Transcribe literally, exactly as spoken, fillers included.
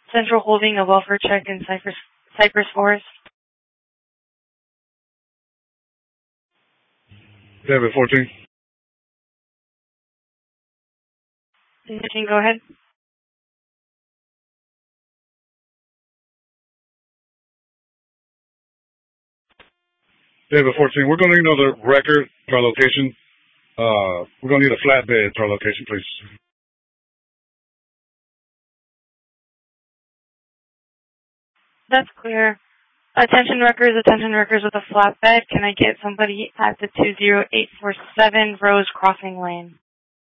Central holding a welfare check in Cypress, Cypress Forest. David fourteen. fourteen, go ahead. David fourteen, we're going to need another record to our location. Uh, we're going to need a flatbed to our location, please. That's clear. Attention wreckers, attention wreckers with a flatbed. Can I get somebody at the two zero eight four seven Rose Crossing Lane?